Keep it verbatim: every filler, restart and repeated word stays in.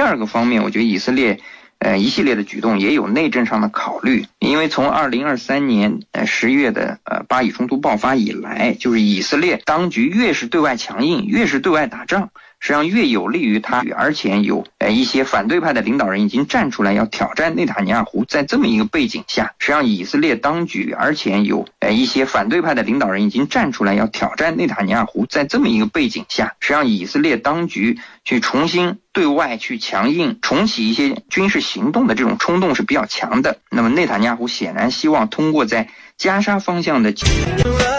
第二个方面，我觉得以色列呃一系列的举动也有内政上的考虑，因为从二零二三年呃十月的呃巴以冲突爆发以来，就是以色列当局越是对外强硬，越是对外打仗，实际上越有利于他，而且有呃一些反对派的领导人已经站出来要挑战内塔尼亚胡。在这么一个背景下，实际上以色列当局，而且有呃一些反对派的领导人已经站出来要挑战内塔尼亚胡。在这么一个背景下，实际上以色列当局去重新对外去强硬，重启一些军事行动的这种冲动是比较强的。那么内塔尼亚胡显然希望通过在加沙方向的